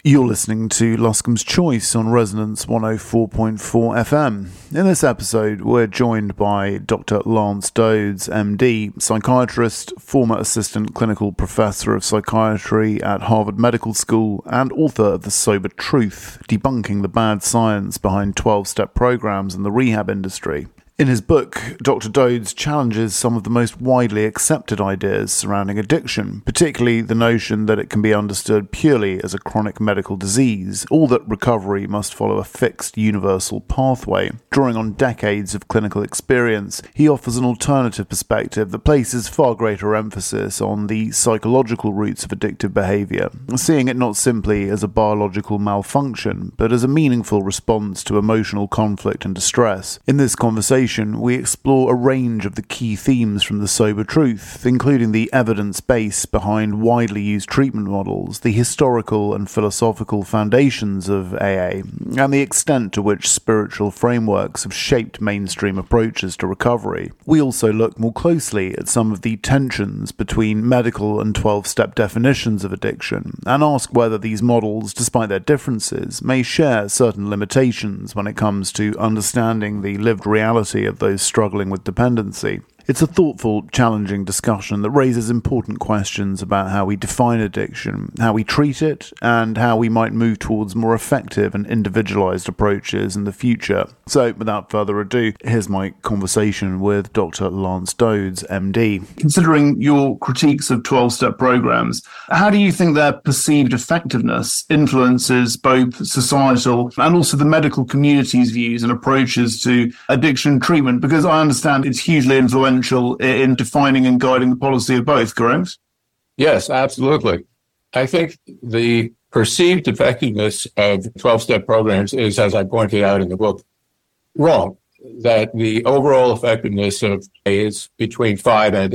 You're listening to Luscombe's Choice on Resonance 104.4 FM. In this episode, we're joined by Dr. Lance Dodds, MD, psychiatrist, former assistant clinical professor of psychiatry at Harvard Medical School, and author of The Sober Truth, debunking the bad science behind 12-step programs in the rehab industry. In his book, Dr. Dodds challenges some of the most widely accepted ideas surrounding addiction, particularly the notion that it can be understood purely as a chronic medical disease, or that recovery must follow a fixed universal pathway. Drawing on decades of clinical experience, he offers an alternative perspective that places far greater emphasis on the psychological roots of addictive behaviour, seeing it not simply as a biological malfunction, but as a meaningful response to emotional conflict and distress. In this conversation, we explore a range of the key themes from The Sober Truth, including the evidence base behind widely used treatment models, the historical and philosophical foundations of AA, and the extent to which spiritual frameworks have shaped mainstream approaches to recovery. We also look more closely at some of the tensions between medical and 12-step definitions of addiction, and ask whether these models, despite their differences, may share certain limitations when it comes to understanding the lived reality of those struggling with dependency. It's a thoughtful, challenging discussion that raises important questions about how we define addiction, how we treat it, and how we might move towards more effective and individualized approaches in the future. So, without further ado, here's my conversation with Dr. Lance Dodds, MD. Considering your critiques of 12-step programs, how do you think their perceived effectiveness influences both societal and also the medical community's views and approaches to addiction treatment? Because I understand it's hugely influential in defining and guiding the policy of both, correct? Yes, absolutely. I think the perceived effectiveness of 12-step programs is, as I pointed out in the book, wrong. That the overall effectiveness of is between 5 and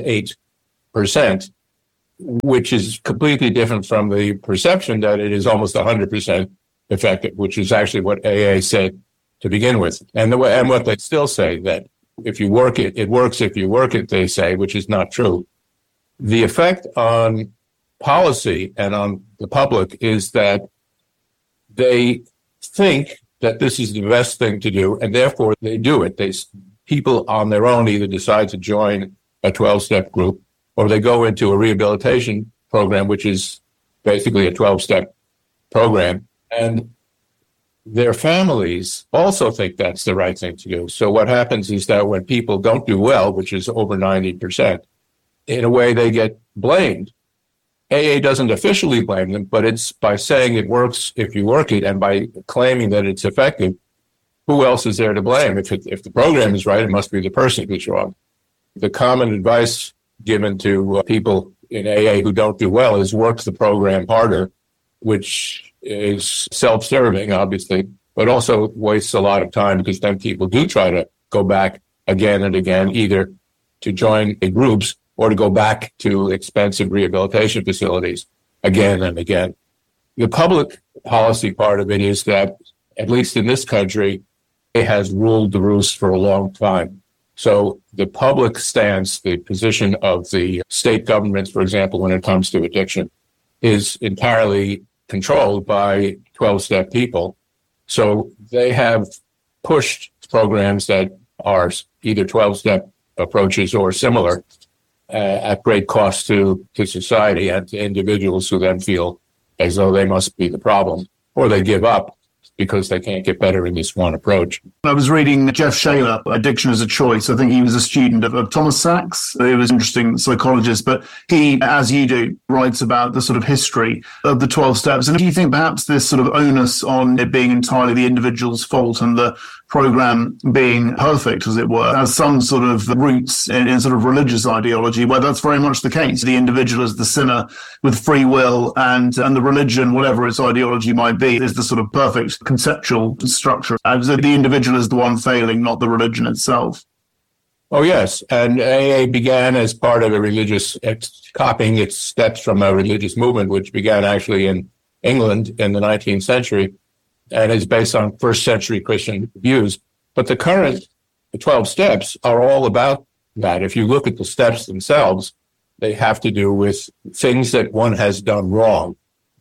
8%, which is completely different from the perception that it is almost 100% effective, which is actually what AA said to begin with. And what they still say, that if you work it, it works. If you work it, they say, which is not true. The effect on policy and on the public is that they think that this is the best thing to do, and therefore they do it. People on their own either decide to join a 12-step group, or they go into a rehabilitation program, which is basically a 12-step program, and their families also think that's the right thing to do. So what happens is that when people don't do well, which is over 90%, in a way they get blamed. AA doesn't officially blame them, but it's by saying it works if you work it and by claiming that it's effective. Who else is there to blame? If the program is right, it must be the person who's wrong. The common advice given to people in AA who don't do well is work the program harder, which is self-serving, obviously, but also wastes a lot of time, because then people do try to go back again and again, either to join groups or to go back to expensive rehabilitation facilities again and again. The public policy part of it is that, at least in this country, it has ruled the roost for a long time. So the public stance, the position of the state governments, for example, when it comes to addiction, is entirely controlled by 12-step people. So they have pushed programs that are either 12-step approaches or similar at great cost to society and to individuals who then feel as though they must be the problem, or they give up because they can't get better in this one approach. I was reading Jeff Shaler, Addiction as a Choice. I think he was a student of Thomas Sachs. He was an interesting psychologist, but he, as you do, writes about the sort of history of the 12 steps. And do you think perhaps this sort of onus on it being entirely the individual's fault and the program being perfect, as it were, has some sort of roots in sort of religious ideology, where that's very much the case? The individual is the sinner with free will, and the religion, whatever its ideology might be, is the sort of perfect conceptual structure. As the individual is the one failing, not the religion itself. Oh, yes. And AA began as part of a religious, copying its steps from a religious movement, which began actually in England in the 19th century. And is based on first century Christian views. But the current 12 steps are all about that. If you look at the steps themselves, they have to do with things that one has done wrong.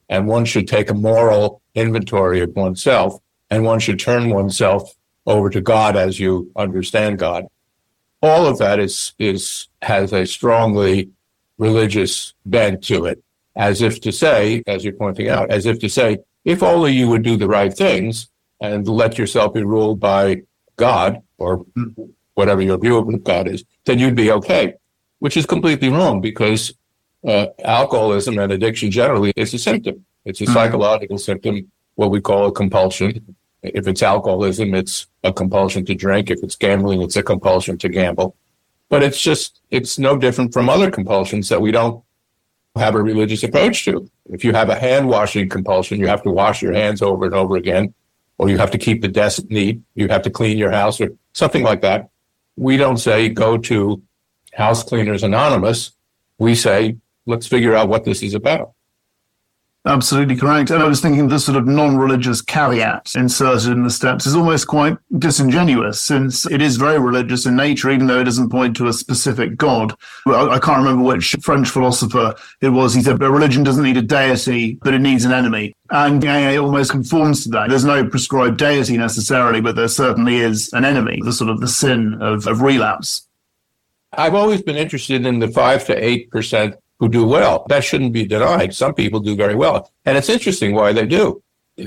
and one should take a moral inventory of oneself, and one should turn oneself over to God as you understand God. All of that has a strongly religious bent to it, as if to say, as you're pointing out, as if to say, if only you would do the right things and let yourself be ruled by God or whatever your view of God is, then you'd be okay, which is completely wrong, because alcoholism and addiction generally is a symptom. It's a psychological symptom, what we call a compulsion. If it's alcoholism, it's a compulsion to drink. If it's gambling, it's a compulsion to gamble. But it's no different from other compulsions that we don't have a religious approach to. If you have a hand washing compulsion, you have to wash your hands over and over again, or you have to keep the desk neat, you have to clean your house or something like that. We don't say go to House Cleaners Anonymous. We say, let's figure out what this is about. Absolutely correct. And I was thinking the sort of non-religious caveat inserted in the steps is almost quite disingenuous, since it is very religious in nature, even though it doesn't point to a specific God. I can't remember which French philosopher it was. He said, but religion doesn't need a deity, but it needs an enemy. And AA almost conforms to that. There's no prescribed deity necessarily, but there certainly is an enemy, the sort of the sin of relapse. I've always been interested in the 5 to 8% who do well. That shouldn't be denied. Some people do very well. And it's interesting why they do.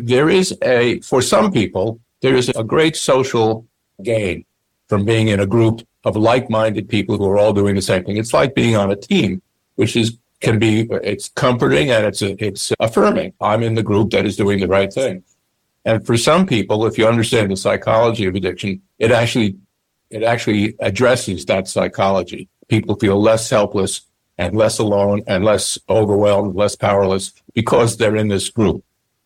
For some people, there is a great social gain from being in a group of like-minded people who are all doing the same thing. It's like being on a team, which it's comforting and it's affirming. I'm in the group that is doing the right thing. And for some people, if you understand the psychology of addiction, it actually addresses that psychology. People feel less helpless and less alone and less overwhelmed, less powerless because they're in this group.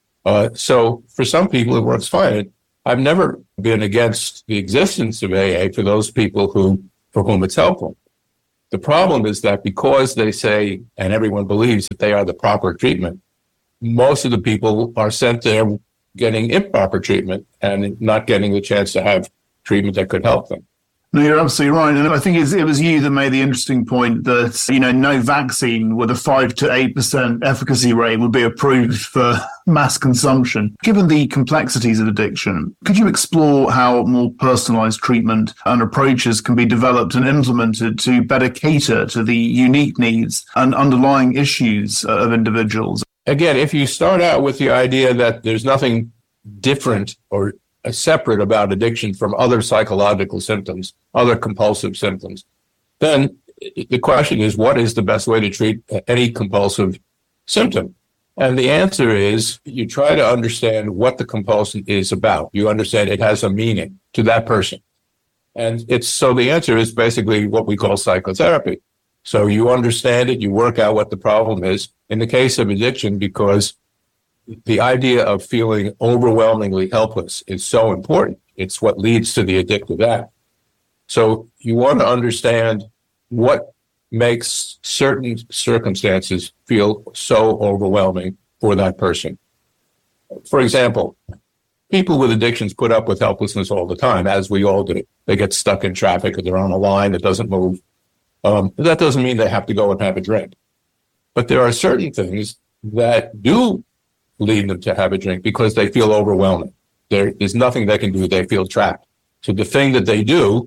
So for some people, it works fine. I've never been against the existence of AA for those people for whom it's helpful. The problem is that because they say, and everyone believes that they are the proper treatment, most of the people are sent there getting improper treatment and not getting the chance to have treatment that could help them. No, you're absolutely right. And I think it was you that made the interesting point that, no vaccine with a 5 to 8% efficacy rate would be approved for mass consumption. Given the complexities of addiction, could you explore how more personalized treatment and approaches can be developed and implemented to better cater to the unique needs and underlying issues of individuals? Again, if you start out with the idea that there's nothing different or separate about addiction from other psychological symptoms, other compulsive symptoms, then the question is, what is the best way to treat any compulsive symptom? And the answer is you try to understand what the compulsion is about. You understand it has a meaning to that person. And so the answer is basically what we call psychotherapy. So you understand it, you work out what the problem is. In the case of addiction, because the idea of feeling overwhelmingly helpless is so important. It's what leads to the addictive act. So you want to understand what makes certain circumstances feel so overwhelming for that person. For example, people with addictions put up with helplessness all the time, as we all do. They get stuck in traffic or they're on a line that doesn't move. That doesn't mean they have to go and have a drink. But there are certain things that do lead them to have a drink because they feel overwhelming. There's nothing they can do. They feel trapped. So the thing that they do,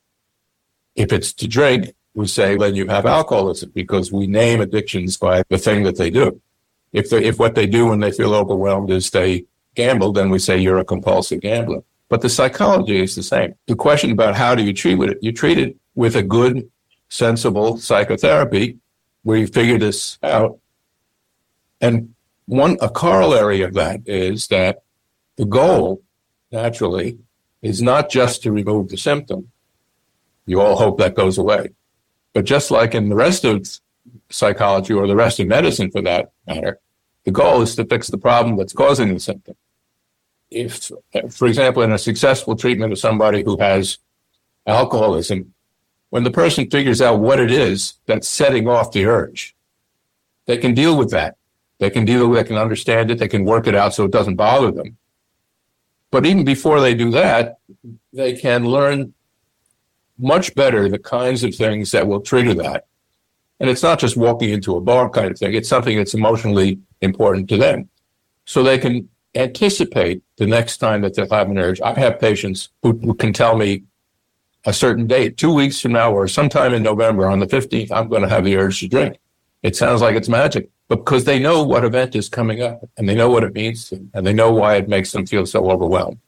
if it's to drink, we say, then you have alcoholism, because we name addictions by the thing that they do. If what they do when they feel overwhelmed is they gamble, then we say you're a compulsive gambler. But the psychology is the same. The question about how do you treat it, you treat it with a good, sensible psychotherapy where you figure this out. And a corollary of that is that the goal, naturally, is not just to remove the symptom. You all hope that goes away. But just like in the rest of psychology, or the rest of medicine for that matter, the goal is to fix the problem that's causing the symptom. If, for example, in a successful treatment of somebody who has alcoholism, when the person figures out what it is that's setting off the urge, they can deal with that. They can understand it, they can work it out so it doesn't bother them. But even before they do that, they can learn much better the kinds of things that will trigger that. And it's not just walking into a bar kind of thing. It's something that's emotionally important to them. So they can anticipate the next time that they'll have an urge. I have patients who can tell me a certain date, 2 weeks from now or sometime in November on the 15th, I'm going to have the urge to drink. It sounds like it's magic, but because they know what event is coming up and they know what it means to them, and they know why it makes them feel so overwhelmed.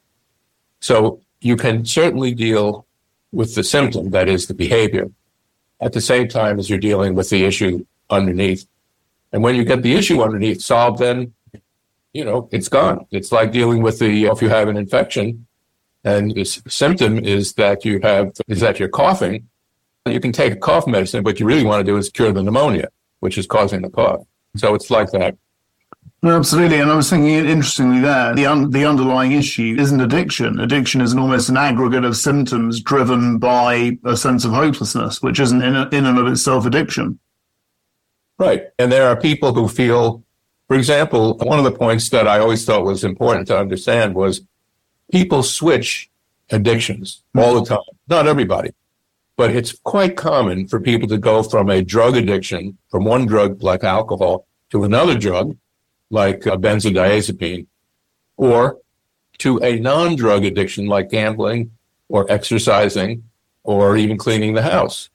So you can certainly deal with the symptom, that is the behavior, at the same time as you're dealing with the issue underneath. And when you get the issue underneath solved, then, it's gone. It's like dealing with if you have an infection and the symptom is that you're coughing, you can take a cough medicine, but you really want to do is cure the pneumonia, which is causing the cough. So it's like that. No, absolutely. And I was thinking, interestingly there, the underlying issue isn't addiction. Addiction is almost an aggregate of symptoms driven by a sense of hopelessness, which isn't in and of itself addiction. Right. And there are people who feel, for example, one of the points that I always thought was important to understand was people switch addictions all the time. Not everybody, but it's quite common for people to go from a drug addiction, from one drug like alcohol, to another drug like benzodiazepine, or to a non-drug addiction like gambling or exercising or even cleaning the house.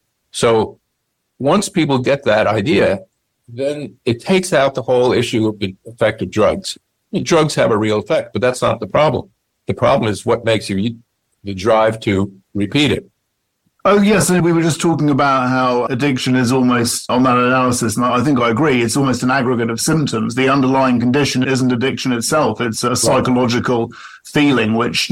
So once people get that idea, then it takes out the whole issue of the effect of drugs. I mean, drugs have a real effect, but that's not the problem. The problem is what makes you the drive to repeat it. Oh, yes. And we were just talking about how addiction is almost, on that analysis, and I think I agree, it's almost an aggregate of symptoms. The underlying condition isn't addiction itself. It's a psychological feeling which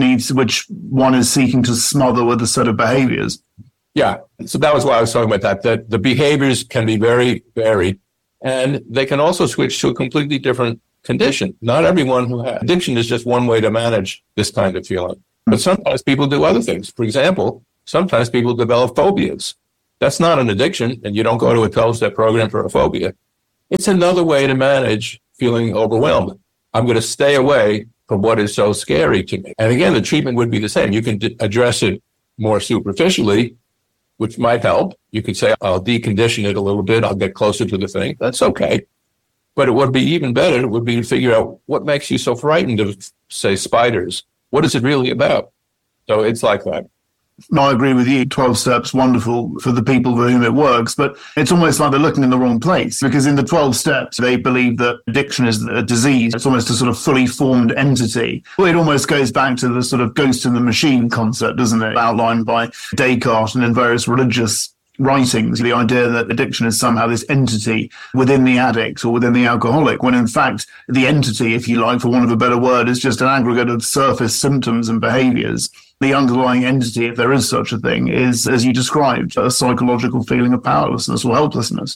one is seeking to smother with a set of behaviors. Yeah. So that was why I was talking about that the behaviors can be very varied, and they can also switch to a completely different condition. Not everyone who has addiction is just one way to manage this kind of feeling. But sometimes people do other things. For example, sometimes people develop phobias. That's not an addiction, and you don't go to a 12-step program for a phobia. It's another way to manage feeling overwhelmed. I'm going to stay away from what is so scary to me. And again, the treatment would be the same. You can address it more superficially, which might help. You could say, I'll decondition it a little bit. I'll get closer to the thing. That's okay. But it would be even better. It would be to figure out what makes you so frightened of, say, spiders. What is it really about? So it's like that. No, I agree with you. 12 steps, wonderful for the people for whom it works, but it's almost like they're looking in the wrong place, because in the 12 steps, they believe that addiction is a disease. It's almost a sort of fully formed entity. Well, it almost goes back to the sort of ghost in the machine concept, doesn't it? Outlined by Descartes and in various religious writings, the idea that addiction is somehow this entity within the addict or within the alcoholic, when in fact the entity, if you like, for want of a better word, is just an aggregate of surface symptoms and behaviors. The underlying entity, if there is such a thing, is, as you described, a psychological feeling of powerlessness or helplessness.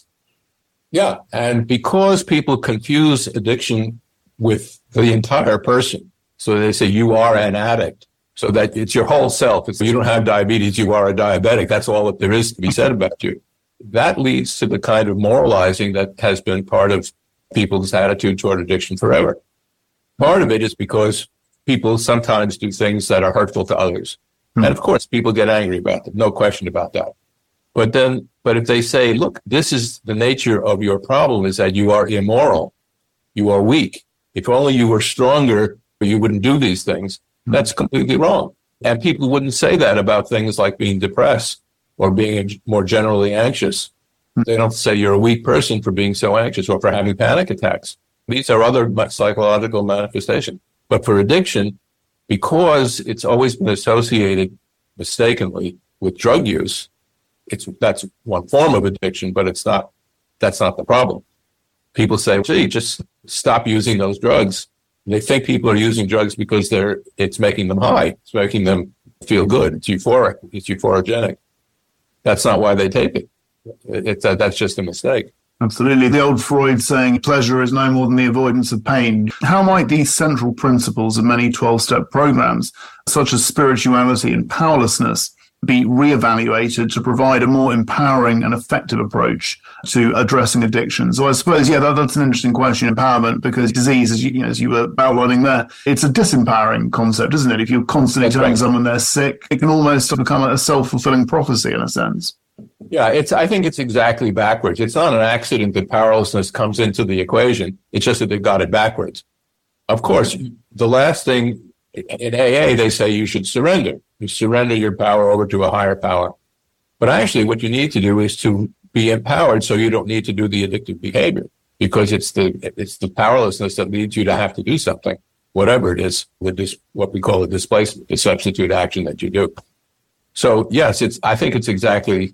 Yeah, and because people confuse addiction with the entire person, so they say you are an addict, so that it's your whole self. It's, you don't have diabetes, you are a diabetic. That's all that there is to be said about you. That leads to the kind of moralizing that has been part of people's attitude toward addiction forever. Part of it is because people sometimes do things that are hurtful to others. And of course, people get angry about them, no question about that. But if they say, look, this is the nature of your problem, is that you are immoral, you are weak. If only you were stronger, you wouldn't do these things. That's completely wrong. And people wouldn't say that about things like being depressed or being more generally anxious. They don't say you're a weak person for being so anxious or for having panic attacks. These are other psychological manifestations. But for addiction, because it's always been associated mistakenly with drug use, that's one form of addiction, but that's not the problem. People say, gee, just stop using those drugs. And they think people are using drugs because it's making them high. It's making them feel good. It's euphoric. It's euphorogenic. That's not why they take it. That's just a mistake. Absolutely. The old Freud saying, pleasure is no more than the avoidance of pain. How might these central principles of many 12-step programs, such as spirituality and powerlessness, be reevaluated to provide a more empowering and effective approach to addressing addiction? So I suppose, that's an interesting question, empowerment, because disease, as you were outlining there, it's a disempowering concept, isn't it? If you're constantly telling someone they're sick, it can almost become a self-fulfilling prophecy in a sense. Yeah, I think it's exactly backwards. It's not an accident that powerlessness comes into the equation. It's just that they've got it backwards. Of course, the last thing in AA, they say you should surrender. You surrender your power over to a higher power. But actually, what you need to do is to be empowered so you don't need to do the addictive behavior, because it's the powerlessness that leads you to have to do something, whatever it is, what we call a displacement, the substitute action that you do. So yes, I think it's exactly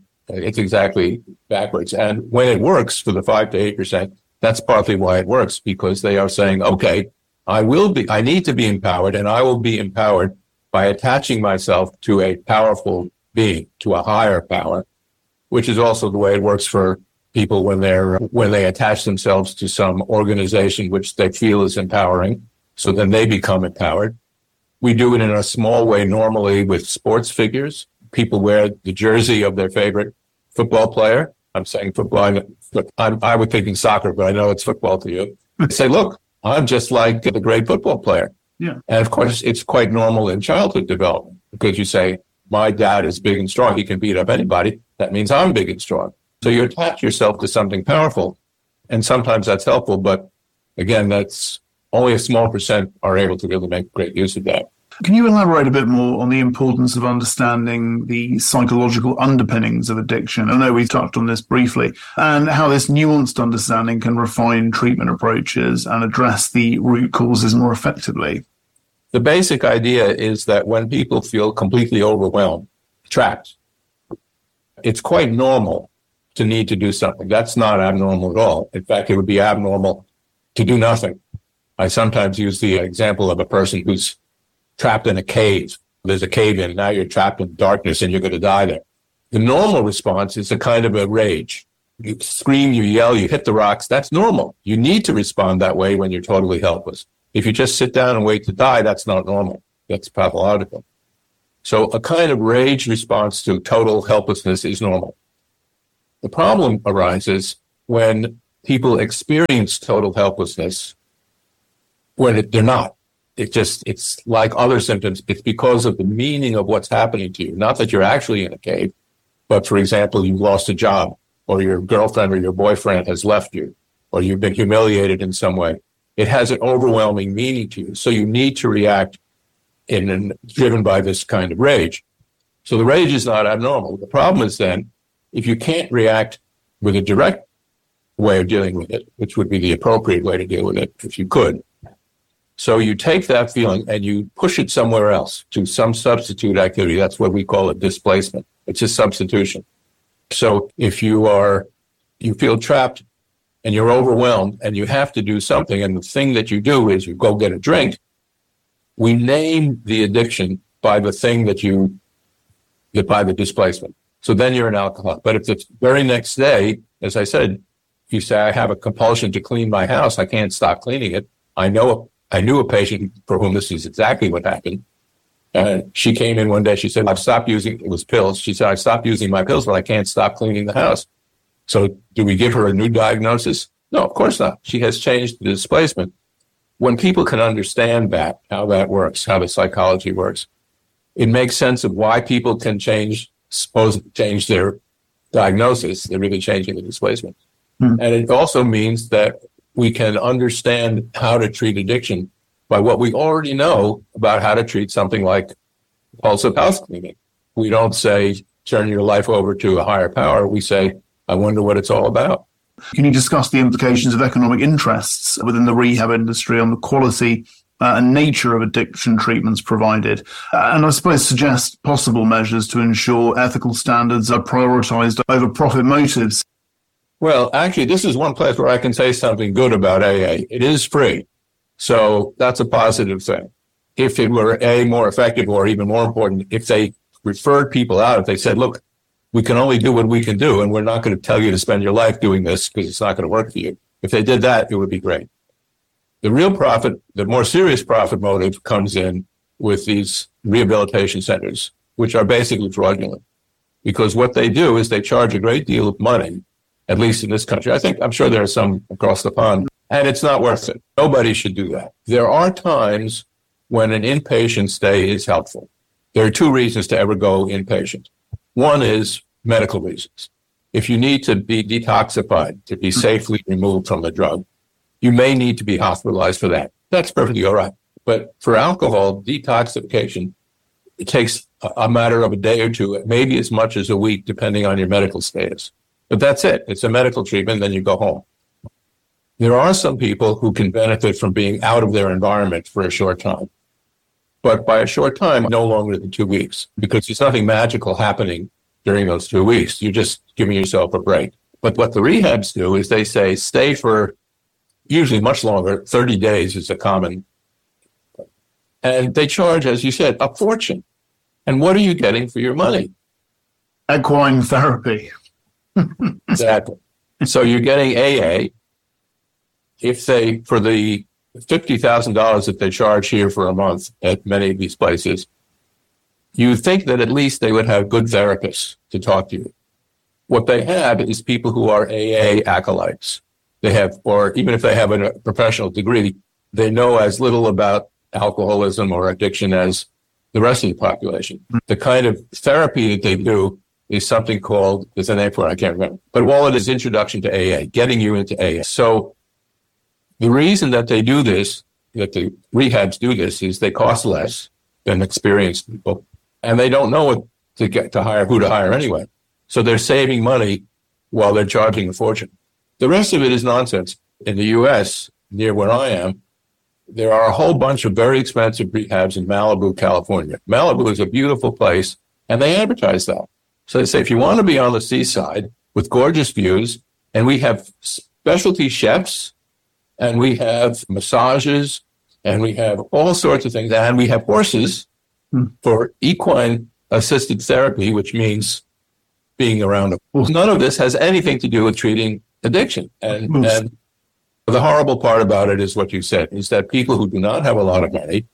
backwards. And when it works for the 5 to 8%, that's partly why it works, because they are saying, okay, I need to be empowered, and I will be empowered by attaching myself to a powerful being, to a higher power, which is also the way it works for people when they attach themselves to some organization which they feel is empowering. So then they become empowered. We do it in a small way normally with sports figures. People wear the jersey of their favorite football player. I'm saying football. I was thinking soccer, but I know it's football to you. They say, look, I'm just like the great football player. Yeah. And of course, it's quite normal in childhood development, because you say, my dad is big and strong. He can beat up anybody. That means I'm big and strong. So you attach yourself to something powerful. And sometimes that's helpful. But again, that's only a small percent are able to really make great use of that. Can you elaborate a bit more on the importance of understanding the psychological underpinnings of addiction? I know we've touched on this briefly, and how this nuanced understanding can refine treatment approaches and address the root causes more effectively. The basic idea is that when people feel completely overwhelmed, trapped, it's quite normal to need to do something. That's not abnormal at all. In fact, it would be abnormal to do nothing. I sometimes use the example of a person who's trapped in a cave. There's a cave in, now you're trapped in darkness and you're going to die there. The normal response is a kind of a rage. You scream, you yell, you hit the rocks. That's normal. You need to respond that way when you're totally helpless. If you just sit down and wait to die, that's not normal. That's pathological. So a kind of rage response to total helplessness is normal. The problem arises when people experience total helplessness when they're not. It's like other symptoms. It's because of the meaning of what's happening to you. Not that you're actually in a cave, but for example, you lost a job, or your girlfriend or your boyfriend has left you, or you've been humiliated in some way. It has an overwhelming meaning to you. So you need to react driven by this kind of rage. So the rage is not abnormal. The problem is then, if you can't react with a direct way of dealing with it, which would be the appropriate way to deal with it, if you could. So you take that feeling and you push it somewhere else to some substitute activity. That's what we call a displacement. It's a substitution. So if you feel trapped and you're overwhelmed and you have to do something, and the thing that you do is you go get a drink, we name the addiction by the thing by the displacement. So then you're an alcoholic. But if the very next day, as I said, you say, I have a compulsion to clean my house, I can't stop cleaning it. I knew a patient for whom this is exactly what happened. She came in one day, she said, it was pills. She said, I stopped using my pills, but I can't stop cleaning the house. So do we give her a new diagnosis? No, of course not. She has changed the displacement. When people can understand that, how that works, how the psychology works, it makes sense of why people can change their diagnosis. They're really changing the displacement. And it also means that we can understand how to treat addiction by what we already know about how to treat something like compulsive house cleaning. We don't say, turn your life over to a higher power. We say, I wonder what it's all about. Can you discuss the implications of economic interests within the rehab industry on the quality and nature of addiction treatments provided? And I suppose suggest possible measures to ensure ethical standards are prioritized over profit motives. Well, actually, this is one place where I can say something good about AA. It is free. So that's a positive thing. If it were more effective, or even more important, if they referred people out, if they said, look, we can only do what we can do, and we're not going to tell you to spend your life doing this because it's not going to work for you. If they did that, it would be great. The real profit, the more serious profit motive comes in with these rehabilitation centers, which are basically fraudulent, because what they do is they charge a great deal of money, at least in this country. I'm sure there are some across the pond, and it's not worth it. Nobody should do that. There are times when an inpatient stay is helpful. There are two reasons to ever go inpatient. One is medical reasons. if you need to be detoxified, to be safely removed from the drug, you may need to be hospitalized for that. That's perfectly all right. But for alcohol, detoxification, it takes a matter of a day or two, maybe as much as a week, depending on your medical status. But that's it. It's a medical treatment, then you go home. There are some people who can benefit from being out of their environment for a short time. But by a short time, no longer than 2 weeks, because there's nothing magical happening during those 2 weeks. You're just giving yourself a break. But what the rehabs do is they say stay for usually much longer. 30 days is a common. And they charge, as you said, a fortune. And what are you getting for your money? Equine therapy. Exactly. So you're getting AA. If they, for the $50,000 that they charge here for a month at many of these places, you think that at least they would have good therapists to talk to you. What they have is people who are AA acolytes. They have, or even if they have a professional degree, they know as little about alcoholism or addiction as the rest of the population. The kind of therapy that they do is something called, there's a name for it, I can't remember, but all it is introduction to AA, getting you into AA. So the reason that they do this, that the rehabs do this, is they cost less than experienced people, and they don't know what to get to hire, who to hire anyway. So they're saving money while they're charging a fortune. The rest of it is nonsense. In the U.S., near where I am, there are a whole bunch of very expensive rehabs in Malibu, California. Malibu is a beautiful place, and they advertise that. So they say, if you want to be on the seaside with gorgeous views, and we have specialty chefs, and we have massages, and we have all sorts of things, and we have horses for equine assisted therapy, which means being around them. None of this has anything to do with treating addiction. And the horrible part about it is what you said, is that people who do not have a lot of money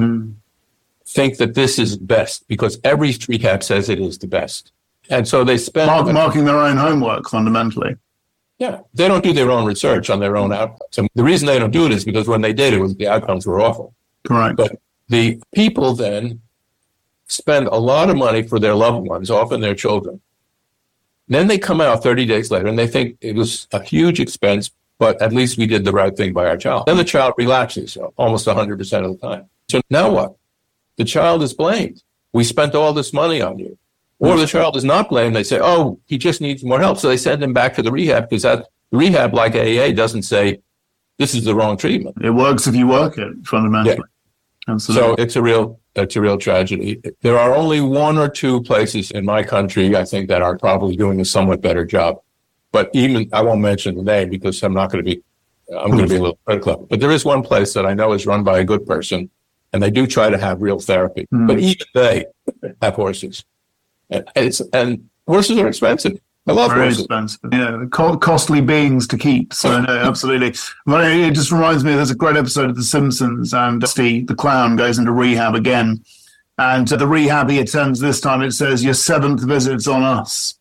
think that this is best because every rehab says it is the best. And so they spend... Marking their own homework, fundamentally. Yeah, they don't do their own research on their own outcomes. And the reason they don't do it is because when they did it, the outcomes were awful. Correct. But the people then spend a lot of money for their loved ones, often their children. Then they come out 30 days later and they think it was a huge expense, but at least we did the right thing by our child. Then the child relapses almost 100% of the time. So now what? The child is blamed. We spent all this money on you. Or the child is not blamed. They say, oh, he just needs more help. So they send him back to the rehab because that rehab, like AA, doesn't say this is the wrong treatment. It works if you work it, fundamentally. Yeah. So it's a real tragedy. There are only one or two places in my country, I think, that are probably doing a somewhat better job. But even, I won't mention the name because I'm going to be a little critical. But there is one place that I know is run by a good person, and they do try to have real therapy. But even they have horses. And horses are expensive. I love Very horses. Expensive. Yeah, costly beings to keep. So no, absolutely. But it just reminds me, there's a great episode of The Simpsons, and Steve, the clown, goes into rehab again. And the rehab he attends this time, it says, your seventh visit's on us.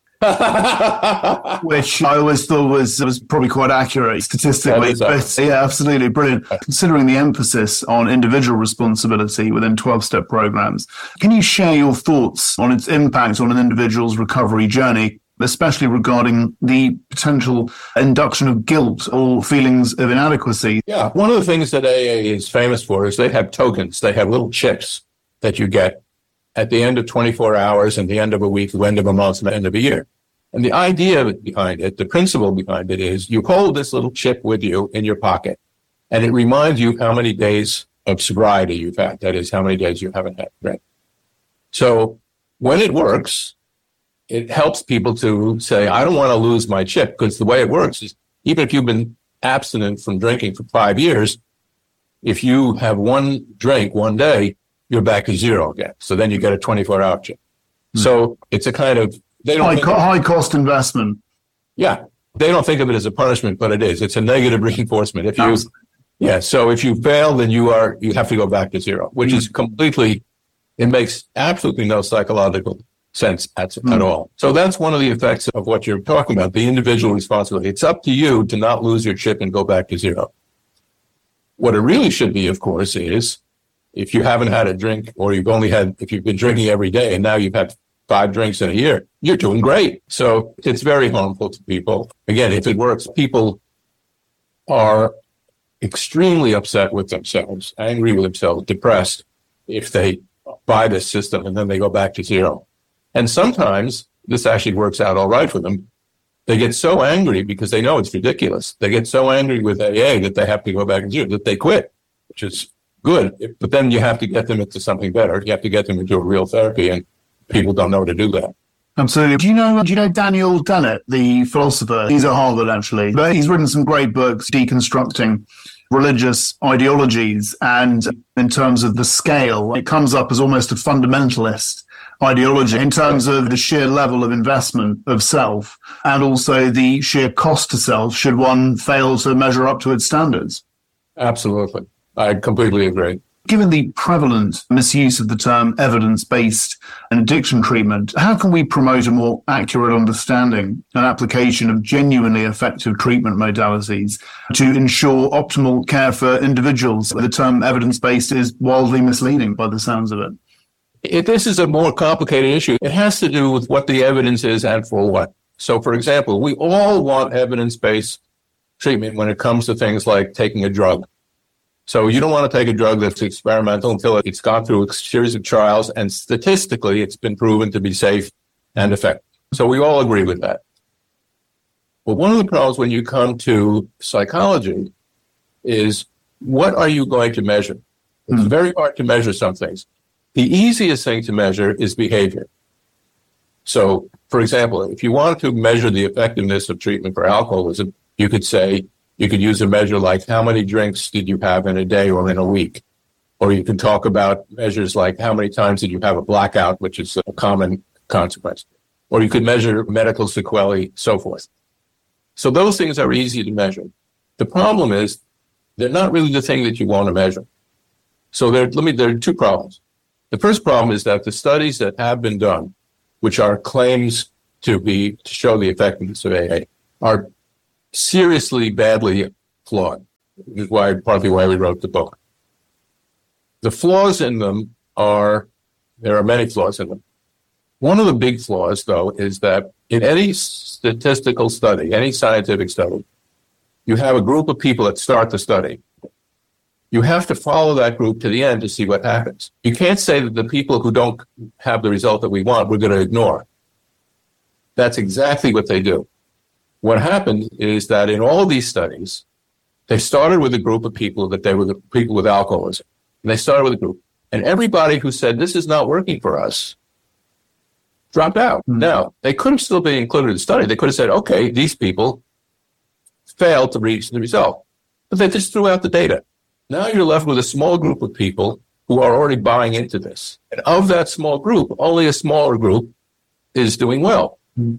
Which I always thought was probably quite accurate statistically. But yeah, absolutely brilliant. Considering the emphasis on individual responsibility within 12-step programs, can you share your thoughts on its impact on an individual's recovery journey, especially regarding the potential induction of guilt or feelings of inadequacy? Yeah, one of the things that AA is famous for is they have tokens. They have little chips that you get at the end of 24 hours and the end of a week, the end of a month, and the end of a year. And the idea behind it, the principle behind it is you hold this little chip with you in your pocket, and it reminds you how many days of sobriety you've had. That is, how many days you haven't had drink. So when it works, it helps people to say, I don't want to lose my chip, because the way it works is even if you've been abstinent from drinking for 5 years, if you have one drink one day, you're back to zero again. So then you get a 24-hour chip. So it's a kind of... high cost investment. Yeah. They don't think of it as a punishment, but it is. It's a negative reinforcement. So if you fail, then you have to go back to zero, which is completely... It makes absolutely no psychological sense at all. So that's one of the effects of what you're talking about, the individual responsibility. It's up to you to not lose your chip and go back to zero. What it really should be, of course, is if you haven't had a drink, or if you've been drinking every day and now you've had 5 drinks in a year, you're doing great. So it's very harmful to people. Again, if it works, people are extremely upset with themselves, angry with themselves, depressed if they buy this system and then they go back to zero. And sometimes this actually works out all right for them. They get so angry because they know it's ridiculous. They get so angry with AA that they have to go back to zero, that they quit, which is good. But then you have to get them into something better. You have to get them into a real therapy, and people don't know how to do that. Absolutely. Do you know Daniel Dennett, the philosopher? He's at Harvard, actually. But he's written some great books deconstructing religious ideologies. And in terms of the scale, it comes up as almost a fundamentalist ideology in terms of the sheer level of investment of self and also the sheer cost to self should one fail to measure up to its standards. Absolutely. I completely agree. Given the prevalent misuse of the term evidence-based and addiction treatment, how can we promote a more accurate understanding and application of genuinely effective treatment modalities to ensure optimal care for individuals? The term evidence-based is wildly misleading by the sounds of it. This is a more complicated issue. It has to do with what the evidence is and for what. So, for example, we all want evidence-based treatment when it comes to things like taking a drug. So you don't want to take a drug that's experimental until it's gone through a series of trials and statistically it's been proven to be safe and effective. So we all agree with that. But one of the problems when you come to psychology is what are you going to measure? It's very hard to measure some things. The easiest thing to measure is behavior. So, for example, if you wanted to measure the effectiveness of treatment for alcoholism, you could say, you could use a measure like how many drinks did you have in a day or in a week? Or you can talk about measures like how many times did you have a blackout, which is a common consequence. Or you could measure medical sequelae, so forth. So those things are easy to measure. The problem is they're not really the thing that you want to measure. So there are 2 problems. The first problem is that the studies that have been done, which are claims to show the effectiveness of AA, are seriously badly flawed. This is partly why we wrote the book. The flaws in them there are many flaws in them. One of the big flaws, though, is that in any statistical study, any scientific study, you have a group of people that start the study. You have to follow that group to the end to see what happens. You can't say that the people who don't have the result that we want, we're going to ignore. That's exactly what they do. What happened is that in all these studies, they started with a group of people that they were the people with alcoholism. And they started with a group. And everybody who said, this is not working for us, dropped out. Now, they could have still been included in the study. They could have said, okay, these people failed to reach the result. But they just threw out the data. Now you're left with a small group of people who are already buying into this. And of that small group, only a smaller group is doing well.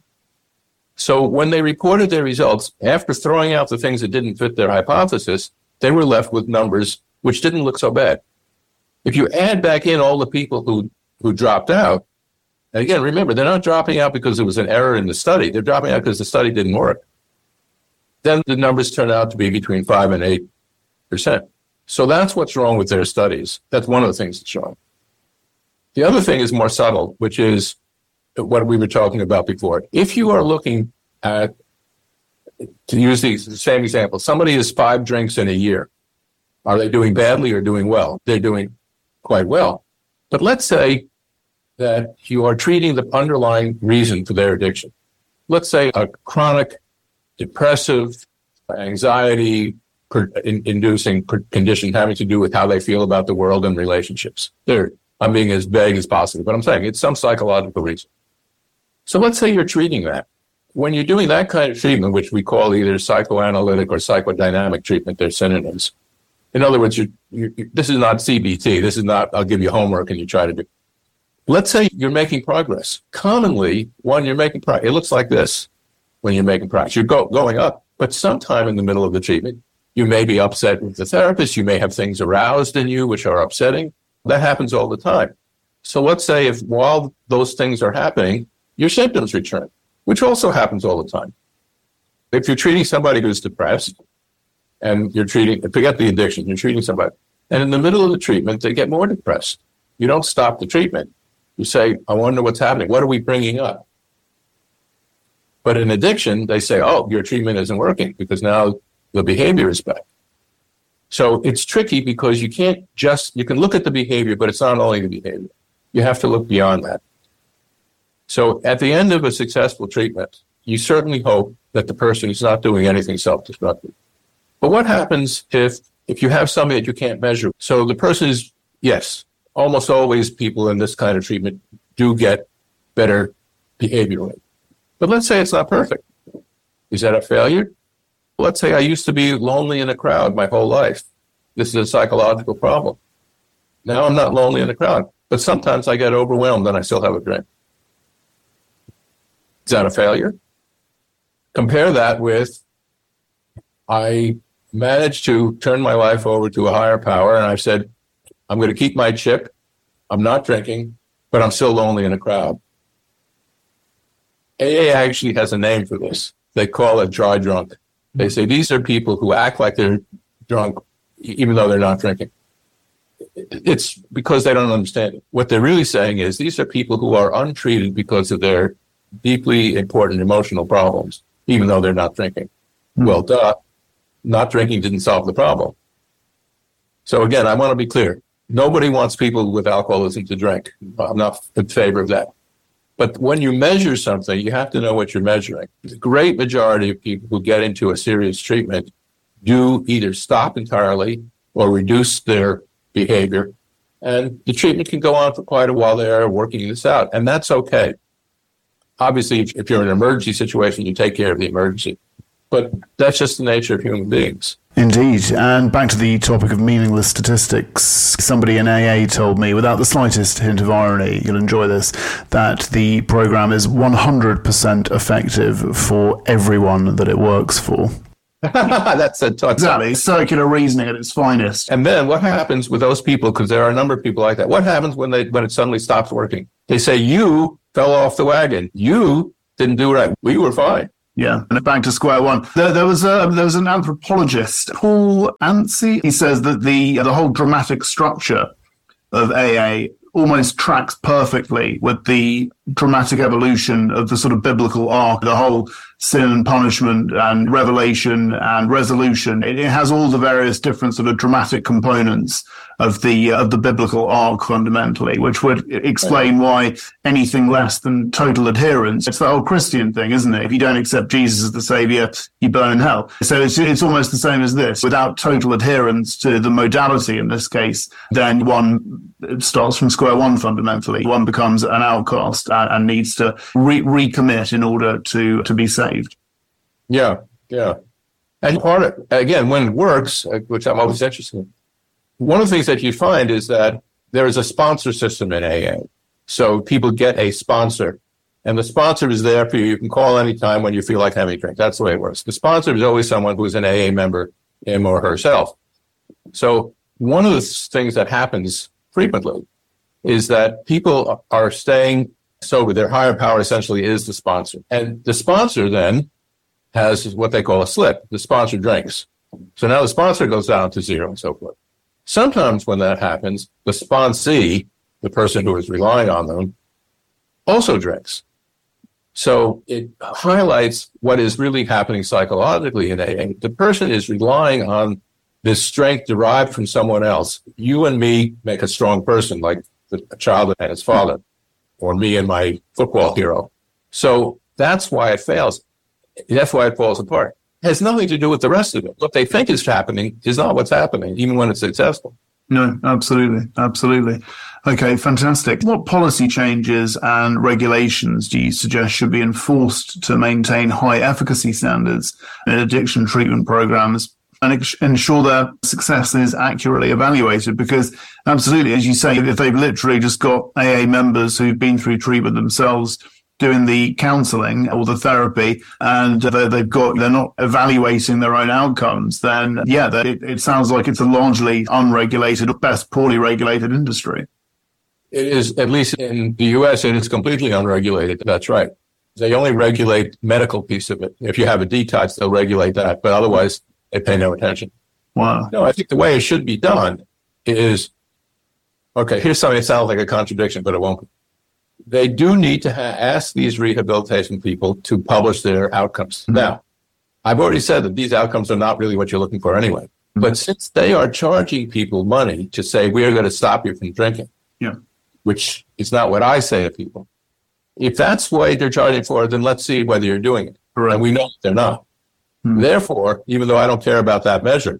So when they reported their results, after throwing out the things that didn't fit their hypothesis, they were left with numbers which didn't look so bad. If you add back in all the people who dropped out, and again, remember, they're not dropping out because there was an error in the study. They're dropping out because the study didn't work. Then the numbers turn out to be between 5 and 8%. So that's what's wrong with their studies. That's one of the things that's wrong. The other thing is more subtle, which is what we were talking about before. If you are looking at, to use the same example, somebody has 5 drinks in a year. Are they doing badly or doing well? They're doing quite well. But let's say that you are treating the underlying reason for their addiction. Let's say a chronic depressive, anxiety inducing condition having to do with how they feel about the world and relationships. I'm being as vague as possible, but I'm saying it's some psychological reason. So let's say you're treating that. When you're doing that kind of treatment, which we call either psychoanalytic or psychodynamic treatment, they're synonyms. In other words, this is not CBT. This is not, I'll give you homework and you try to do. Let's say you're making progress. Commonly, when you're making progress, it looks like this when you're making progress. You're going up, but sometime in the middle of the treatment, you may be upset with the therapist. You may have things aroused in you which are upsetting. That happens all the time. So let's say if while those things are happening, your symptoms return, which also happens all the time. If you're treating somebody who's depressed and forget the addiction, you're treating somebody, and in the middle of the treatment, they get more depressed. You don't stop the treatment. You say, I wonder what's happening. What are we bringing up? But in addiction, they say, oh, your treatment isn't working because now the behavior is back. So it's tricky because you can look at the behavior, but it's not only the behavior. You have to look beyond that. So at the end of a successful treatment, you certainly hope that the person is not doing anything self-destructive. But what happens if you have something that you can't measure? So the person is, yes, almost always people in this kind of treatment do get better behaviorally. But let's say it's not perfect. Is that a failure? Let's say I used to be lonely in a crowd my whole life. This is a psychological problem. Now I'm not lonely in a crowd, but sometimes I get overwhelmed and I still have a drink. Is that a failure? Compare that with I managed to turn my life over to a higher power and I said, I'm going to keep my chip. I'm not drinking, but I'm still lonely in a crowd. AA actually has a name for this. They call it dry drunk. They say these are people who act like they're drunk even though they're not drinking. It's because they don't understand it. What they're really saying is these are people who are untreated because of their deeply important emotional problems, even though they're not drinking. Well, duh, not drinking didn't solve the problem. So again, I want to be clear. Nobody wants people with alcoholism to drink. I'm not in favor of that. But when you measure something, you have to know what you're measuring. The great majority of people who get into a serious treatment do either stop entirely or reduce their behavior. And the treatment can go on for quite a while. They are working this out. And that's okay. Obviously, if you're in an emergency situation, you take care of the emergency. But that's just the nature of human beings. Indeed. And back to the topic of meaningless statistics, somebody in AA told me, without the slightest hint of irony, you'll enjoy this, that the program is 100% effective for everyone that it works for. That's a touch. Exactly. Circular reasoning at its finest. And then what happens with those people, because there are a number of people like that, what happens when it suddenly stops working? They say, you fell off the wagon. You didn't do right. We were fine. Yeah, and back to square one. There was an anthropologist, Paul Anstey. He says that the whole dramatic structure of AA almost tracks perfectly with the dramatic evolution of the sort of biblical arc, the whole sin and punishment and revelation and resolution. It has all the various different sort of dramatic components of the biblical arc fundamentally, which would explain why anything less than total adherence, it's the whole Christian thing, isn't it? If you don't accept Jesus as the savior, you burn in hell. So it's almost the same as this. Without total adherence to the modality in this case, then one starts from square one fundamentally. One becomes an outcast and needs to recommit in order to be saved. Yeah. And part of, again, when it works, which I'm always interested in, one of the things that you find is that there is a sponsor system in AA. So people get a sponsor, and the sponsor is there for you. You can call anytime when you feel like having a drink. That's the way it works. The sponsor is always someone who is an AA member, him or herself. So one of the things that happens frequently is that people are staying sober. Their higher power essentially is the sponsor. And the sponsor then has what they call a slip. The sponsor drinks. So now the sponsor goes down to zero and so forth. Sometimes when that happens, the sponsee, the person who is relying on them, also drinks. So it highlights what is really happening psychologically in AA. The person is relying on this strength derived from someone else. You and me make a strong person, like a child and his father, or me and my football hero. So that's why it fails. That's why it falls apart. It has nothing to do with the rest of it. What they think is happening is not what's happening, even when it's successful. No, absolutely. Okay, fantastic. What policy changes and regulations do you suggest should be enforced to maintain high efficacy standards in addiction treatment programs and ensure their success is accurately evaluated? Because absolutely, as you say, if they've literally just got AA members who've been through treatment themselves doing the counselling or the therapy, and they're not evaluating their own outcomes, then it sounds like it's a largely unregulated, at best poorly regulated industry. It is, at least in the U.S., it is completely unregulated. That's right. They only regulate medical piece of it. If you have a detox, they'll regulate that, but otherwise they pay no attention. Wow. No, I think the way it should be done is, okay, here's something that sounds like a contradiction, but it won't be. they do need to ask these rehabilitation people to publish their outcomes. Mm-hmm. Now, I've already said that these outcomes are not really what you're looking for anyway. Mm-hmm. But since they are charging people money to say, we are going to stop you from drinking, which is not what I say to people. If that's what they're charging for, then let's see whether you're doing it. Right. And we know they're not. Mm-hmm. Therefore, even though I don't care about that measure,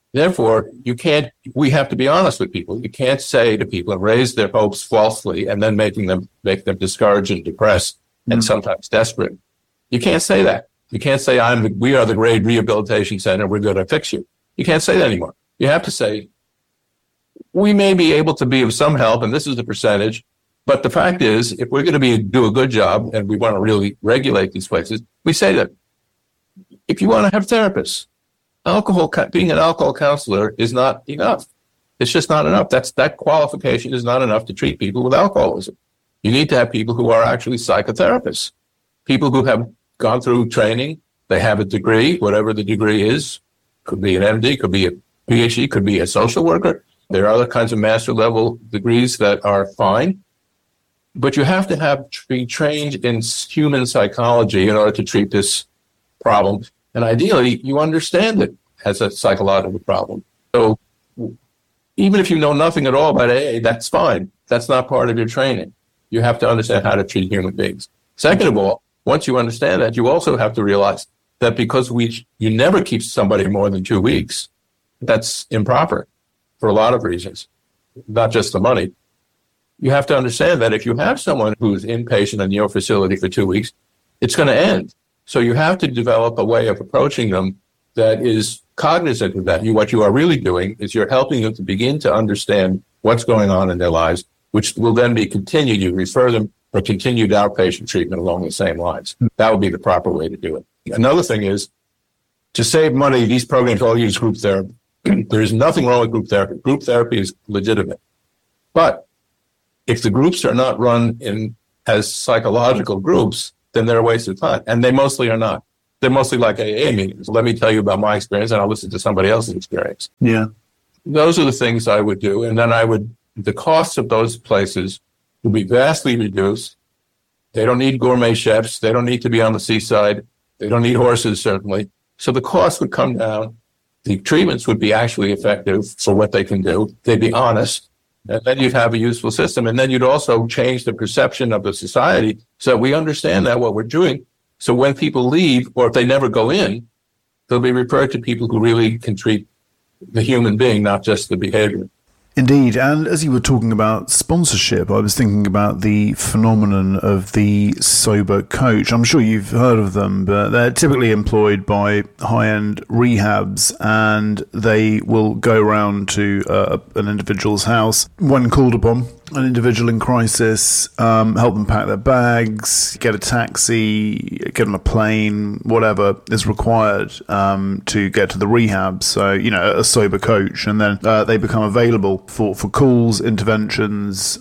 we have to be honest with people. You can't say to people and raise their hopes falsely and then make them discouraged and depressed and sometimes desperate. You can't say that. You can't say, we are the great rehabilitation center, we're going to fix you. You can't say that anymore. You have to say, we may be able to be of some help, and this is the percentage, but the fact is, if we're going to do a good job and we want to really regulate these places, we say that if you want to have therapists, being an alcohol counselor is not enough. It's just not enough. That qualification is not enough to treat people with alcoholism. You need to have people who are actually psychotherapists, people who have gone through training, they have a degree, whatever the degree is, could be an MD, could be a PhD, could be a social worker. There are other kinds of master level degrees that are fine, but you have to be trained in human psychology in order to treat this problem. And ideally, you understand it as a psychological problem. So even if you know nothing at all about AA, that's fine. That's not part of your training. You have to understand how to treat human beings. Second of all, once you understand that, you also have to realize that because you never keep somebody more than 2 weeks, that's improper for a lot of reasons, not just the money. You have to understand that if you have someone who's inpatient in your facility for 2 weeks, it's going to end. So you have to develop a way of approaching them that is cognizant of that. What you are really doing is you're helping them to begin to understand what's going on in their lives, which will then be continued. You refer them for continued outpatient treatment along the same lines. That would be the proper way to do it. Another thing is, to save money, these programs all use group therapy. There is nothing wrong with group therapy. Group therapy is legitimate. But if the groups are not run as psychological groups, then they're a waste of time. And they mostly are not. They're mostly like AA meetings. Let me tell you about my experience, and I'll listen to somebody else's experience. Yeah. Those are the things I would do. And then the costs of those places will be vastly reduced. They don't need gourmet chefs. They don't need to be on the seaside. They don't need horses, certainly. So the cost would come down. The treatments would be actually effective for what they can do. They'd be honest. And then you'd have a useful system. And then you'd also change the perception of the society so we understand that what we're doing. So when people leave, or if they never go in, they'll be referred to people who really can treat the human being, not just the behavior. Indeed. And as you were talking about sponsorship, I was thinking about the phenomenon of the sober coach. I'm sure you've heard of them, but they're typically employed by high-end rehabs, and they will go around to an individual's house when called upon, an individual in crisis, help them pack their bags, get a taxi, get on a plane, whatever is required to get to the rehab. So, a sober coach, and then they become available for calls, interventions,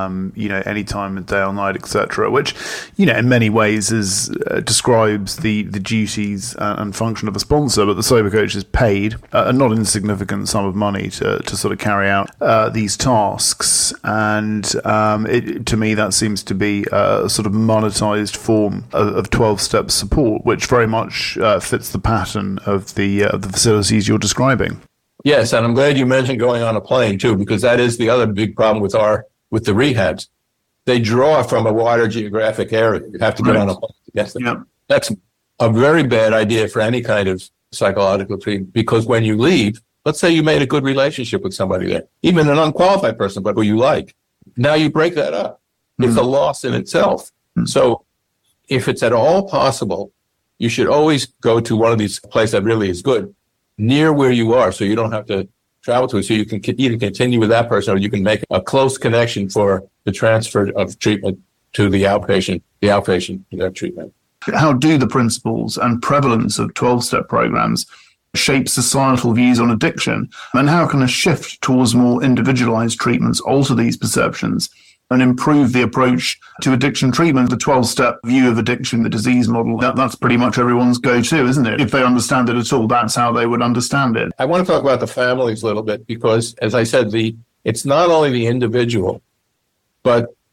any time of day or night, etc., which, in many ways describes the duties and function of a sponsor. But the sober coach is paid a not insignificant sum of money to sort of carry out these tasks. And to me, that seems to be a sort of monetized form of 12-step support, which very much fits the pattern of the facilities you're describing. Yes, and I'm glad you mentioned going on a plane too, because that is the other big problem with the rehabs. They draw from a wider geographic area. You have to get on a plane to get them. Yep. That's a very bad idea for any kind of psychological treatment, because when you leave, let's say you made a good relationship with somebody there, even an unqualified person, but who you like. Now you break that up. It's a loss in itself. So if it's at all possible, you should always go to one of these places that really is good near where you are, so you don't have to travel to it. So you can either continue with that person, or you can make a close connection for the transfer of treatment to the outpatient treatment. How do the principles and prevalence of 12-step programs shape societal views on addiction? And how can a shift towards more individualized treatments alter these perceptions and improve the approach to addiction treatment? The 12-step view of addiction, the disease model, that's pretty much everyone's go-to, isn't it? If they understand it at all, that's how they would understand it. I want to talk about the families a little bit, because, as I said, it's not only the individual, but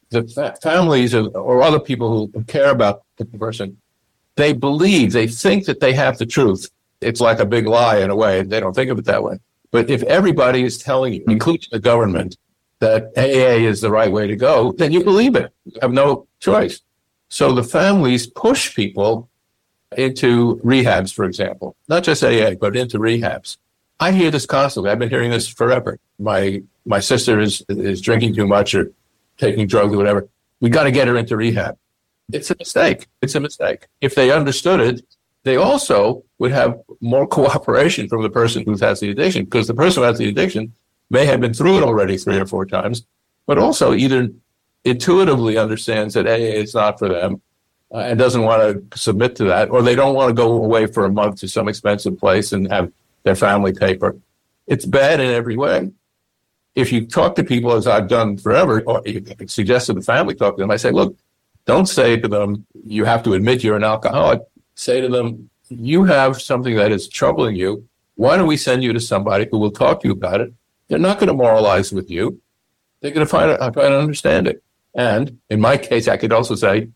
the families or other people who care about the person, they think that they have the truth. It's like a big lie in a way. They don't think of it that way. But if everybody is telling you, including the government, that AA is the right way to go, then you believe it. You have no choice. So the families push people into rehabs, for example, not just AA, but into rehabs. I hear this constantly. I've been hearing this forever. My sister is drinking too much or taking drugs or whatever. We got to get her into rehab. It's a mistake. It's a mistake. If they understood it, they also would have more cooperation from the person who has the addiction, because the person who has the addiction may have been through it already 3 or 4 times, but also either intuitively understands that AA is not for them and doesn't want to submit to that, or they don't want to go away for a month to some expensive place and have their family pay for it. It's bad in every way. If you talk to people, as I've done forever, or you suggest to the family, talk to them, I say, look, don't say to them, you have to admit you're an alcoholic. Say to them, you have something that is troubling you. Why don't we send you to somebody who will talk to you about it? They're not going to moralize with you. They're going to try to understand it. And in my case, I could also say,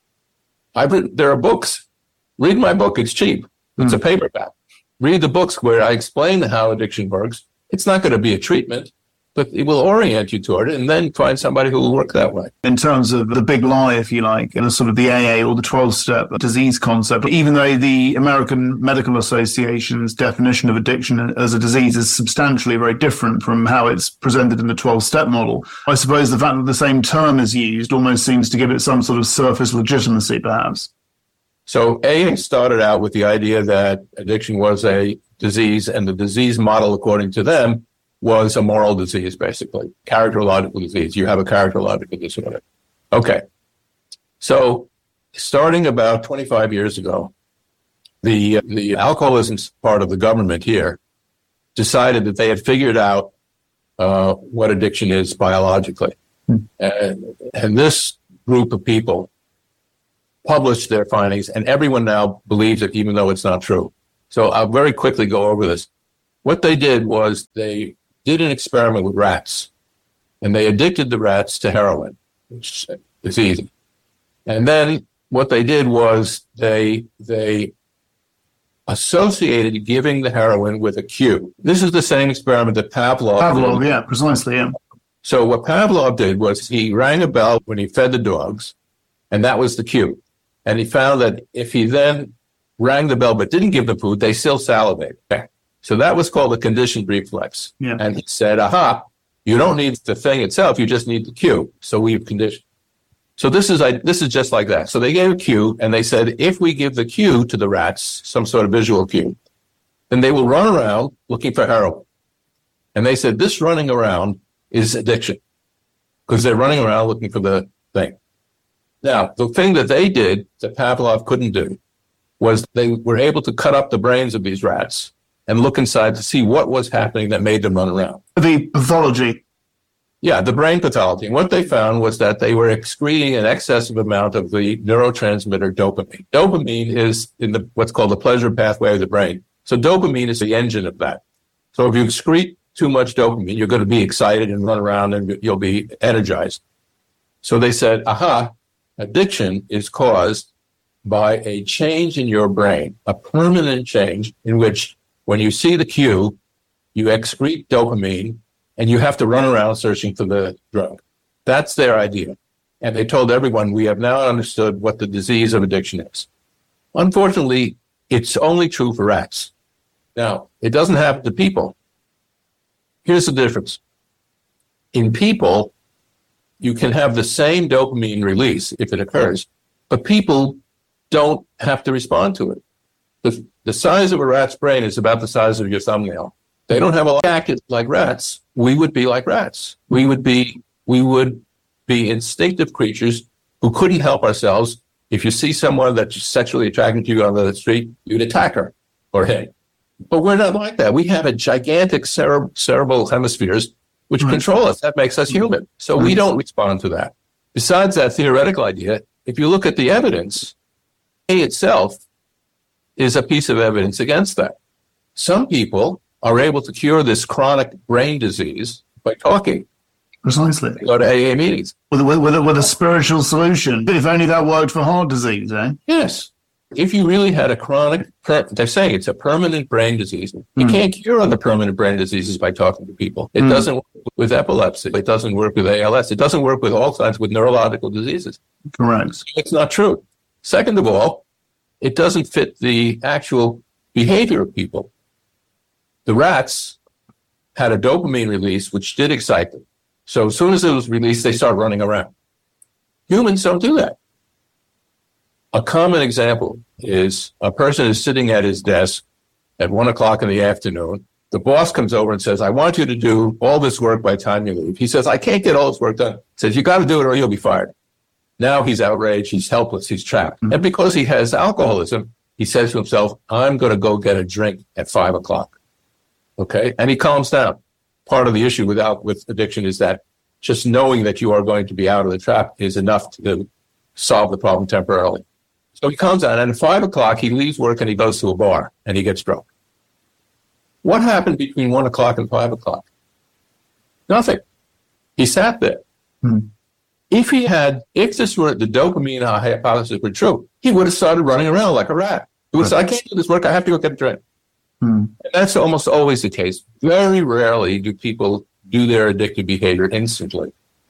there are books. Read my book. It's cheap. It's a paperback. Read the books where I explain how addiction works. It's not going to be a treatment, but it will orient you toward it, and then find somebody who will work that way. In terms of the big lie, if you like, and sort of the AA or the 12-step disease concept, even though the American Medical Association's definition of addiction as a disease is substantially very different from how it's presented in the 12-step model, I suppose the fact that the same term is used almost seems to give it some sort of surface legitimacy, perhaps. So AA started out with the idea that addiction was a disease, and the disease model, according to them, was a moral disease, basically. Characterological disease. You have a characterological disorder. Okay. So starting about 25 years ago, the alcoholism part of the government here decided that they had figured out what addiction is biologically. And this group of people published their findings, and everyone now believes it, even though it's not true. So I'll very quickly go over this. What they did was they did an experiment with rats, and they addicted the rats to heroin, which is easy. And then what they did was they associated giving the heroin with a cue. This is the same experiment that Pavlov did. Yeah, precisely, yeah. So what Pavlov did was he rang a bell when he fed the dogs, and that was the cue. And he found that if he then rang the bell but didn't give the food, they still salivated. So that was called a conditioned reflex. Yeah. And he said, aha, you don't need the thing itself, you just need the cue. So we've conditioned. So this is just like that. So they gave a cue, and they said, if we give the cue to the rats, some sort of visual cue, then they will run around looking for heroin. And they said, this running around is addiction, because they're running around looking for the thing. Now, the thing that they did that Pavlov couldn't do was they were able to cut up the brains of these rats and look inside to see what was happening that made them run around. The pathology. Yeah, the brain pathology. And what they found was that they were excreting an excessive amount of the neurotransmitter dopamine. Dopamine is in what's called the pleasure pathway of the brain. So dopamine is the engine of that. So if you excrete too much dopamine, you're going to be excited and run around and you'll be energized. So they said, aha, addiction is caused by a change in your brain, a permanent change in which when you see the cue, you excrete dopamine and you have to run around searching for the drug. That's their idea. And they told everyone, we have now understood what the disease of addiction is. Unfortunately, it's only true for rats. Now, it doesn't happen to people. Here's the difference. In people, you can have the same dopamine release if it occurs, but people don't have to respond to it. The size of a rat's brain is about the size of your thumbnail. They don't have a jacket like rats. We would be like rats. We would be instinctive creatures who couldn't help ourselves. If you see someone that's sexually attracted to you on the street, you'd attack her or him. But we're not like that. We have a gigantic cerebral hemispheres which control us. That makes us human. So we don't respond to that. Besides that theoretical idea, if you look at the evidence, A itself is a piece of evidence against that. Some people are able to cure this chronic brain disease by talking. Precisely. Go to AA meetings. With a spiritual solution. If only that worked for heart disease, eh? Yes. If you really had a chronic, they're saying it's a permanent brain disease. You can't cure other permanent brain diseases by talking to people. It doesn't work with epilepsy. It doesn't work with ALS. It doesn't work with Alzheimer's, with neurological diseases. Correct. So it's not true. Second of all, it doesn't fit the actual behavior of people. The rats had a dopamine release, which did excite them. So as soon as it was released, they start running around. Humans don't do that. A common example is a person is sitting at his desk at 1:00 in the afternoon. The boss comes over and says, I want you to do all this work by the time you leave. He says, I can't get all this work done. He says, you got to do it or you'll be fired. Now he's outraged. He's helpless. He's trapped. And because he has alcoholism, he says to himself, I'm going to go get a drink at 5:00. Okay. And he calms down. Part of the issue with addiction is that just knowing that you are going to be out of the trap is enough to solve the problem temporarily. So he calms down, and at 5:00, he leaves work and he goes to a bar and he gets drunk. What happened between 1:00 and 5:00? Nothing. He sat there. If this were the dopamine hypothesis were true, he would have started running around like a rat. He would have said, I can't do this work. I have to go get a drink. And that's almost always the case. Very rarely do people do their addictive behavior instantly.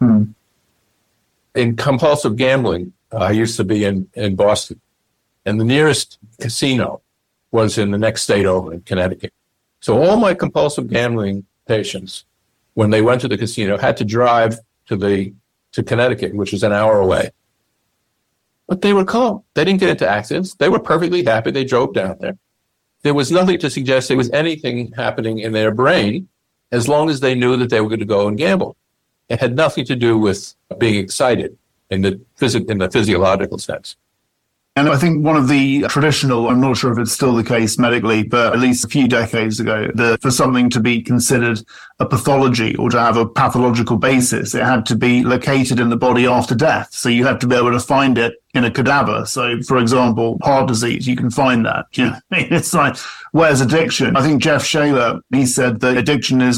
In compulsive gambling, I used to be in Boston, and the nearest casino was in the next state over in Connecticut. So all my compulsive gambling patients, when they went to the casino, had to drive to Connecticut, which is an hour away. But they were calm. They didn't get into accidents. They were perfectly happy. They drove down there. There was nothing to suggest there was anything happening in their brain as long as they knew that they were going to go and gamble. It had nothing to do with being excited in the physiological sense. And I think one of the traditional, I'm not sure if it's still the case medically, but at least a few decades ago, for something to be considered a pathology or to have a pathological basis, it had to be located in the body after death. So you had to be able to find it in a cadaver. So, for example, heart disease, you can find that. You know, it's like, where's addiction? I think Jeff Shaler, he said that addiction is